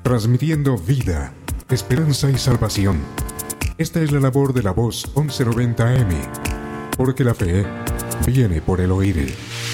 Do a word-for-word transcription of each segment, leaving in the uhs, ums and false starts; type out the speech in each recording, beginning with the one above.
transmitiendo vida, esperanza y salvación. Esta es la labor de la Voz once noventa A M, porque la fe viene por el oír.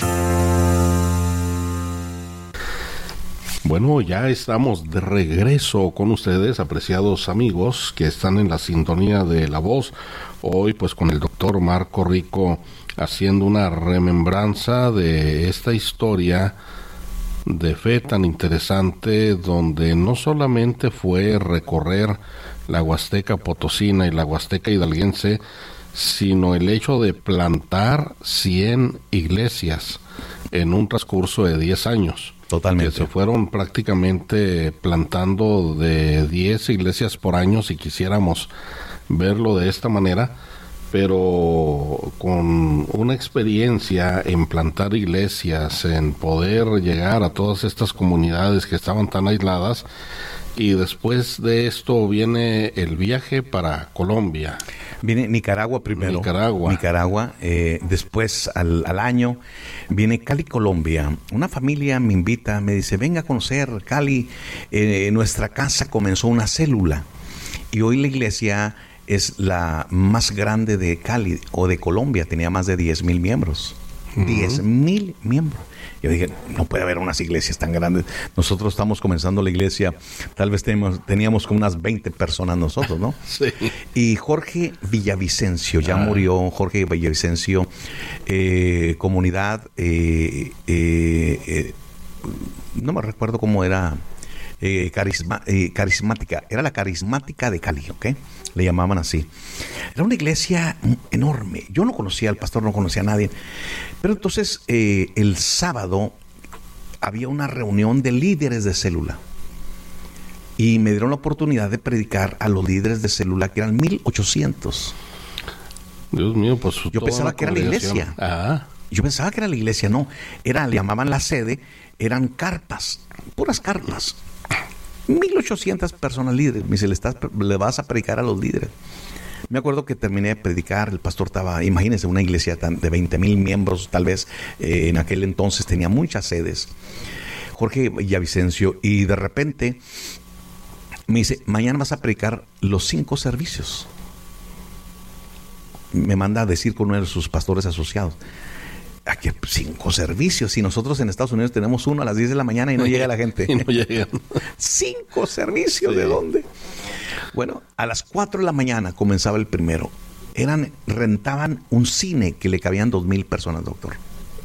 Bueno, ya estamos de regreso con ustedes, apreciados amigos que están en la sintonía de La Voz. Hoy pues con el doctor Marco Rico haciendo una remembranza de esta historia de fe tan interesante, donde no solamente fue recorrer la Huasteca Potosina y la Huasteca Hidalguense, sino el hecho de plantar cien iglesias en un transcurso de diez años. Totalmente. Que se fueron prácticamente plantando de diez iglesias por año, si quisiéramos verlo de esta manera, pero con una experiencia en plantar iglesias, en poder llegar a todas estas comunidades que estaban tan aisladas. Y después de esto viene el viaje para Colombia. Viene Nicaragua primero. Nicaragua. Nicaragua. Eh, después, al, al año, viene Cali, Colombia. Una familia me invita, me dice, venga a conocer Cali. Eh, en nuestra casa comenzó una célula. Y hoy la iglesia es la más grande de Cali o de Colombia. Tenía más de diez mil miembros. Uh-huh. diez mil miembros. Yo dije, no puede haber unas iglesias tan grandes. Nosotros estamos comenzando la iglesia, tal vez teníamos, teníamos como unas veinte personas nosotros, ¿no? Sí. Y Jorge Villavicencio, ya ah. murió Jorge Villavicencio, eh, comunidad, eh, eh, eh, no me recuerdo cómo era, eh, carisma, eh, carismática, era la carismática de Cali, ¿ok? Le llamaban así. Era una iglesia enorme. Yo no conocía al pastor, no conocía a nadie. Pero entonces eh, el sábado había una reunión de líderes de célula. Y me dieron la oportunidad de predicar a los líderes de célula, que eran mil ochocientos. Dios mío, pues yo pensaba que era la iglesia. Ah. Yo pensaba que era la iglesia, no. Era, le llamaban la sede, eran carpas, puras carpas. mil ochocientas personas líderes. Me dice, le, estás, le vas a predicar a los líderes. Me acuerdo que terminé de predicar, el pastor estaba, imagínense, una iglesia tan, de veinte mil miembros, tal vez eh, en aquel entonces tenía muchas sedes. Jorge Villavicencio, y de repente me dice, mañana vas a predicar los cinco servicios. Me manda a decir con uno de sus pastores asociados. Aquí cinco servicios, y nosotros en Estados Unidos tenemos uno a las diez de la mañana y no llega la gente. Y no llegan. Cinco servicios, sí. ¿De dónde? Bueno, a las cuatro de la mañana comenzaba el primero. Eran, rentaban un cine que le cabían dos mil personas, doctor.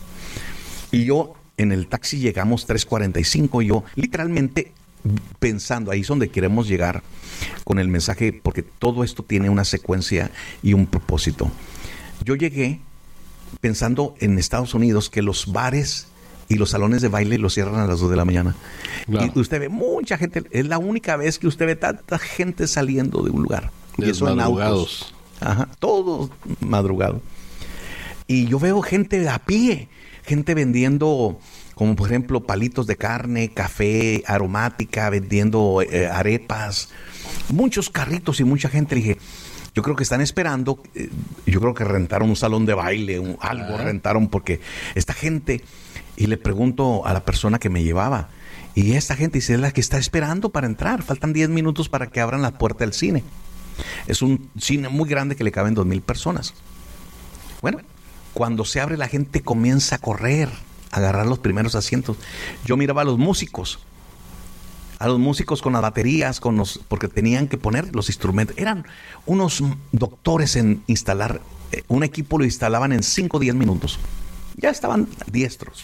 Y yo en el taxi llegamos tres cuarenta y cinco, y yo literalmente pensando, ahí es donde queremos llegar con el mensaje, porque todo esto tiene una secuencia y un propósito. Yo llegué pensando en Estados Unidos que los bares y los salones de baile los cierran a las dos de la mañana. Claro. Y usted ve mucha gente, es la única vez que usted ve tanta gente saliendo de un lugar. Y eso en autos. Ajá, todo madrugado. Y yo veo gente a pie, gente vendiendo, como por ejemplo, palitos de carne, café, aromática, vendiendo eh, arepas, muchos carritos y mucha gente. Le dije, yo creo que están esperando, eh, yo creo que rentaron un salón de baile, un, algo ah. rentaron, porque esta gente, y le pregunto a la persona que me llevaba, y esta gente dice, es la que está esperando para entrar, faltan diez minutos para que abran la puerta del cine. Es un cine muy grande que le caben dos mil personas. Bueno, cuando se abre la gente comienza a correr, a agarrar los primeros asientos. Yo miraba a los músicos, a los músicos con las baterías, con los, porque tenían que poner los instrumentos. Eran unos doctores en instalar, eh, un equipo lo instalaban en cinco o diez minutos. Ya estaban diestros.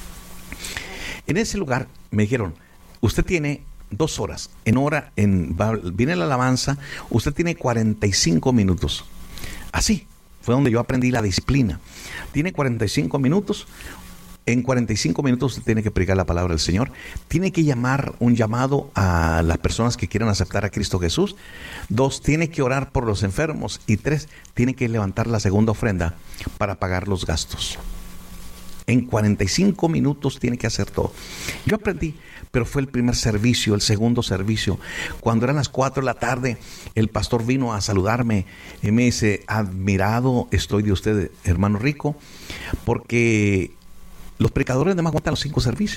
En ese lugar me dijeron, usted tiene dos horas, en hora, en va, viene la alabanza, usted tiene cuarenta y cinco minutos. Así fue donde yo aprendí la disciplina. Tiene cuarenta y cinco minutos. En cuarenta y cinco minutos usted tiene que predicar la palabra del Señor. Tiene que llamar un llamado a las personas que quieran aceptar a Cristo Jesús. Dos, tiene que orar por los enfermos. Y tres, tiene que levantar la segunda ofrenda para pagar los gastos. En cuarenta y cinco minutos tiene que hacer todo. Yo aprendí, pero fue el primer servicio, el segundo servicio. Cuando eran las cuatro de la tarde, el pastor vino a saludarme y me dice, admirado estoy de usted, hermano Rico, porque los predicadores nada más aguantan los cinco servicios.